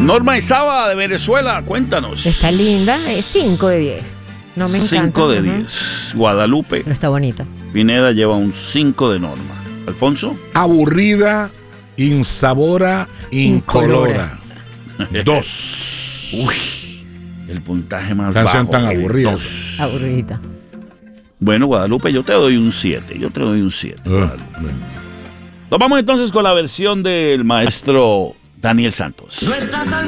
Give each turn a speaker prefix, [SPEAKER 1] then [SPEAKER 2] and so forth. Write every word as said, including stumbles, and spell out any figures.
[SPEAKER 1] Norma Isaba de Venezuela, cuéntanos.
[SPEAKER 2] Está linda, es cinco de diez. No me encanta.
[SPEAKER 1] cinco de
[SPEAKER 2] uh-huh.
[SPEAKER 1] diez. Guadalupe.
[SPEAKER 2] Pero está bonita.
[SPEAKER 1] Pineda lleva un cinco de Norma. Alfonso.
[SPEAKER 3] Aburrida, insabora, incolora. Dos.
[SPEAKER 1] Uy, el puntaje más
[SPEAKER 3] Canción
[SPEAKER 1] bajo.
[SPEAKER 3] tan
[SPEAKER 1] el
[SPEAKER 3] aburrida.
[SPEAKER 1] dos.
[SPEAKER 2] Aburridita.
[SPEAKER 1] Bueno, Guadalupe, yo te doy un siete. Yo te doy un siete.
[SPEAKER 3] Uh,
[SPEAKER 1] Nos vamos entonces con la versión del maestro Daniel Santos.
[SPEAKER 4] Nuestras almas